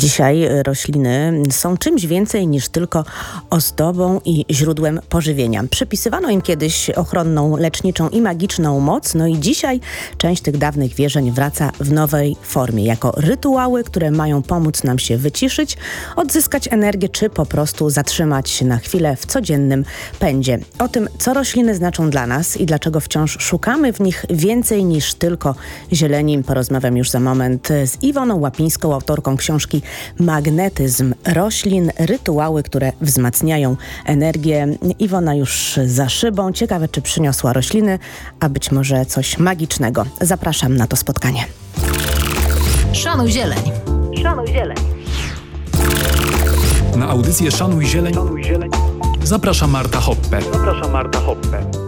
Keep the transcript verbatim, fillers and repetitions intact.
Dzisiaj rośliny są czymś więcej niż tylko ozdobą i źródłem pożywienia. Przypisywano im kiedyś ochronną, leczniczą i magiczną moc, no i dzisiaj część tych dawnych wierzeń wraca w nowej formie, jako rytuały, które mają pomóc nam się wyciszyć, odzyskać energię, czy po prostu zatrzymać się na chwilę w codziennym pędzie. O tym, co rośliny znaczą dla nas i dlaczego wciąż szukamy w nich więcej niż tylko zieleni, porozmawiam już za moment z Iwoną Łapińską, autorką książki Magnetyzm roślin, rytuały, które wzmacniają energię. Iwona już za szybą. Ciekawe, czy przyniosła rośliny, a być może coś magicznego. Zapraszam na to spotkanie. Szanuj zieleń. Szanuj zieleń. Na audycję Szanuj zieleń, Szanuj zieleń. zaprasza Marta Hoppe. Zapraszam Marta Hoppe.